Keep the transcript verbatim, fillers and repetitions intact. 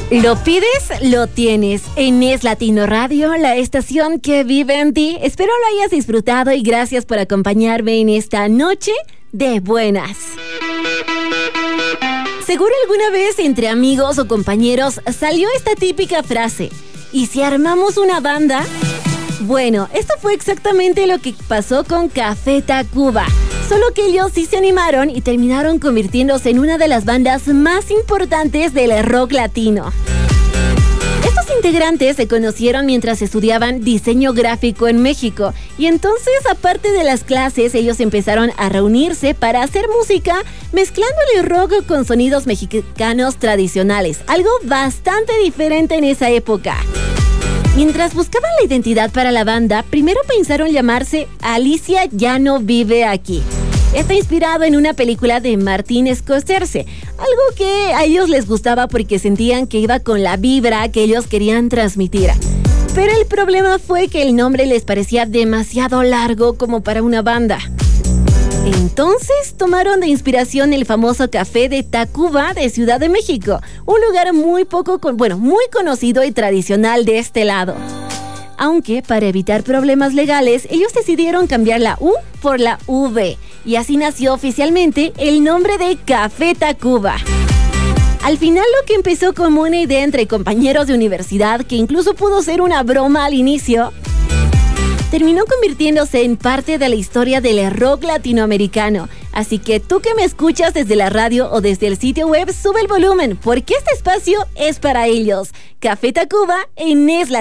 Lo pides, lo tienes. En Es Latino Radio, la estación que vive en ti. Espero lo hayas disfrutado y gracias por acompañarme en esta noche de buenas. Seguro alguna vez entre amigos o compañeros salió esta típica frase: ¿y si armamos una banda? Bueno, esto fue exactamente lo que pasó con Café Tacuba. Solo que ellos sí se animaron y terminaron convirtiéndose en una de las bandas más importantes del rock latino. Estos integrantes se conocieron mientras estudiaban diseño gráfico en México y entonces, aparte de las clases, ellos empezaron a reunirse para hacer música mezclándole rock con sonidos mexicanos tradicionales, algo bastante diferente en esa época. Mientras buscaban la identidad para la banda, primero pensaron llamarse Alicia ya no vive aquí. Está inspirado en una película de Martin Scorsese, algo que a ellos les gustaba porque sentían que iba con la vibra que ellos querían transmitir. Pero el problema fue que el nombre les parecía demasiado largo como para una banda. Entonces tomaron de inspiración el famoso Café de Tacuba de Ciudad de México, un lugar muy poco, con, bueno, muy conocido y tradicional de este lado. Aunque para evitar problemas legales, ellos decidieron cambiar la U por la V, y así nació oficialmente el nombre de Café Tacuba. Al final, lo que empezó como una idea entre compañeros de universidad, que incluso pudo ser una broma al inicio, terminó convirtiéndose en parte de la historia del rock latinoamericano. Así que tú que me escuchas desde la radio o desde el sitio web, sube el volumen, porque este espacio es para ellos. Café Tacuba en Es Latino.